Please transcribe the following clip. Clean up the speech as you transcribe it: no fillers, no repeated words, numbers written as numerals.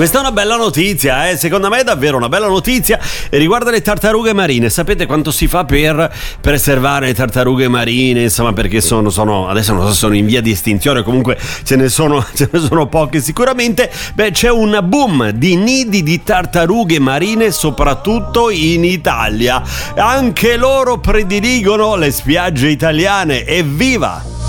Questa è una bella notizia, secondo me è davvero una bella notizia e riguarda le tartarughe marine. Sapete quanto si fa per preservare le tartarughe marine? Insomma, perché sono adesso non so se sono in via di estinzione, comunque ce ne sono poche sicuramente. C'è un boom di nidi di tartarughe marine, soprattutto in Italia. Anche loro prediligono le spiagge italiane. Evviva!